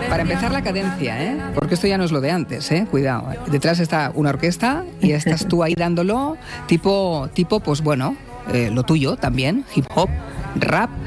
Para empezar la cadencia, ¿eh? Porque esto ya no es lo de antes, ¿eh? Cuidado. Detrás está una orquesta y estás tú ahí dándolo tipo pues bueno, lo tuyo también, hip hop, rap.